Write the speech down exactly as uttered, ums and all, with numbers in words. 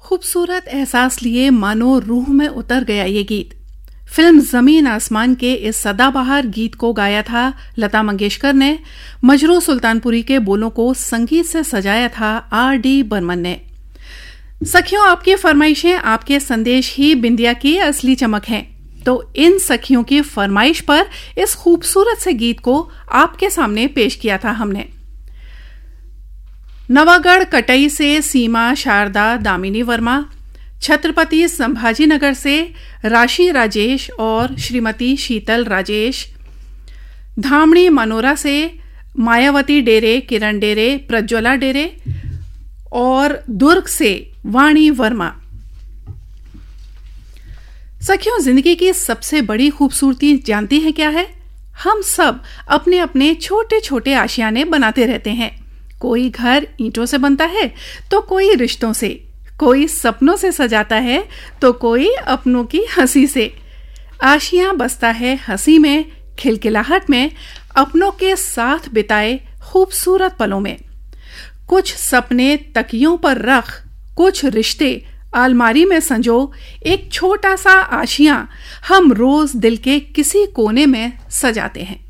खूबसूरत एहसास लिए मानो रूह में उतर गया ये गीत। फिल्म जमीन आसमान के इस सदाबहार गीत को गाया था लता मंगेशकर ने। मजरू सुल्तानपुरी के बोलों को संगीत से सजाया था आर डी बर्मन ने। सखियों, आपकी फरमाइशें, आपके संदेश ही बिंदिया की असली चमक हैं। तो इन सखियों की फरमाइश पर इस खूबसूरत से गीत को आपके सामने पेश किया था हमने। नवागढ़ कटई से सीमा शारदा दामिनी वर्मा, छत्रपति संभाजीनगर से राशि राजेश और श्रीमती शीतल राजेश, धामणी मनोरा से मायावती डेरे, किरण डेरे, प्रज्वला डेरे और दुर्ग से वाणी वर्मा। सखियों, जिंदगी की सबसे बड़ी खूबसूरती जानती हैं क्या है? हम सब अपने अपने छोटे छोटे आशियाने बनाते रहते हैं। कोई घर ईंटों से बनता है तो कोई रिश्तों से, कोई सपनों से सजाता है तो कोई अपनों की हंसी से। आशियां बसता है हंसी में, खिलखिलाहट में, अपनों के साथ बिताए खूबसूरत पलों में। कुछ सपने तकियों पर रख, कुछ रिश्ते अलमारी में संजो, एक छोटा सा आशियां हम रोज दिल के किसी कोने में सजाते हैं।